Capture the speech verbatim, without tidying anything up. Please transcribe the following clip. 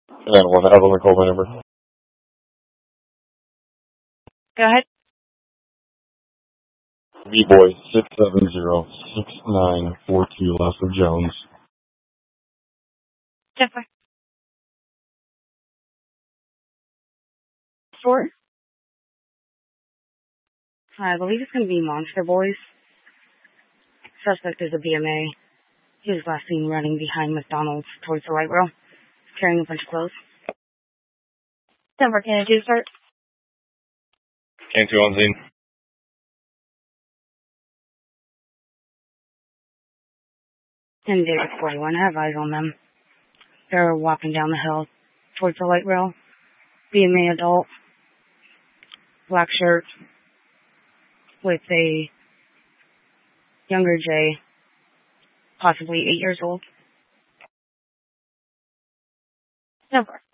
And then one that Evelyn called my number. Go ahead. V-Boy six seven zero six nine four two, Lester Jones. Jennifer. Four. I believe it's going to be Monster Boys. Suspect is a B M A. He was last seen running behind McDonald's towards the light rail, carrying a bunch of clothes. Denver, can I do start? Came to on scene. And David forty-one, I have eyes on them. They're walking down the hill towards the light rail. B M A adult, black shirt, with a younger Jay, possibly eight years old. Denver.